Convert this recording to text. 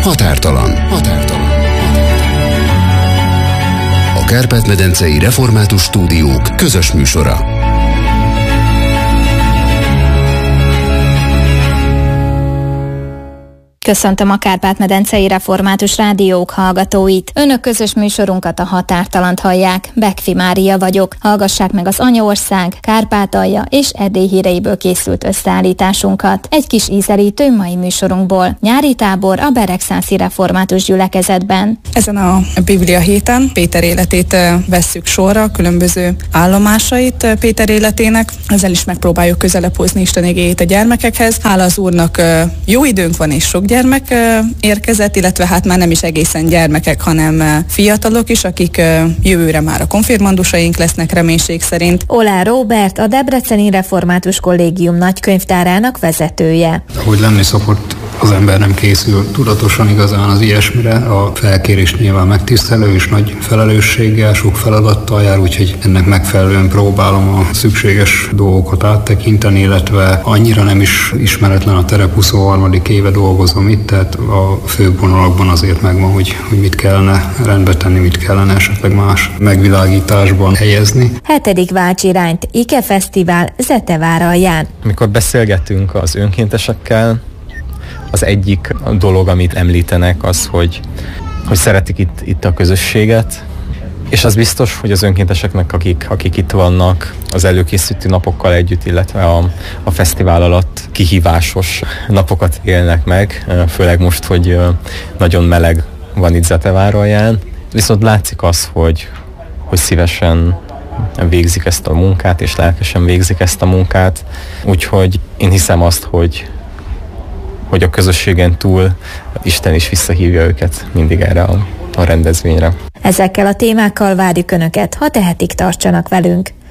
Határtalan. A Kárpát-medencei Református Stúdiók közös műsora. Köszöntöm a Kárpát-medencei Református Rádiók hallgatóit. Önök közös műsorunkat, a Határtalant hallják. Bekfi Mária vagyok. Hallgassák meg az Anyaország, Kárpátalja és Erdély híreiből készült összeállításunkat. Egy kis ízelítő mai műsorunkból. Nyári tábor a Beregszászi Református Gyülekezetben. Ezen a Biblia héten Péter életét vesszük sorra, különböző állomásait Péter életének. Ezzel is megpróbáljuk közelebb hozni Isten igéjét a gyermekekhez. Hála az Úrnak, jó időnk van és sok gyermek érkezett, illetve hát már nem is egészen gyermekek, hanem fiatalok is, akik jövőre már a konfirmandusaink lesznek reménység szerint. Olá Róbert, a Debreceni Református Kollégium nagykönyvtárának vezetője. Ahogy lenni szokott, az ember nem készül tudatosan igazán az ilyesmire. A felkérés nyilván megtisztelő és nagy felelősséggel, sok feladattal jár, úgyhogy ennek megfelelően próbálom a szükséges dolgokat áttekinteni, illetve annyira nem is ismeretlen a terep, 23. éve dolgozom itt, tehát a fő vonalakban azért megvan, hogy mit kellene rendbe tenni, mit kellene esetleg más megvilágításban helyezni. 7. Válcsirányt, Ike Fesztivál Zetevár alján. Amikor beszélgetünk az önkéntesekkel, az egyik dolog, amit említenek, az, hogy szeretik itt a közösséget, és az biztos, hogy az önkénteseknek, akik itt vannak, az előkészítő napokkal együtt, illetve a fesztivál alatt kihívásos napokat élnek meg, főleg most, hogy nagyon meleg van itt Zetevár alján. Viszont látszik az, hogy szívesen végzik ezt a munkát, és lelkesen végzik ezt a munkát. Úgyhogy én hiszem azt, hogy a közösségen túl Isten is visszahívja őket mindig erre a rendezvényre. Ezekkel a témákkal várjuk Önöket, ha tehetik, tartsanak velünk.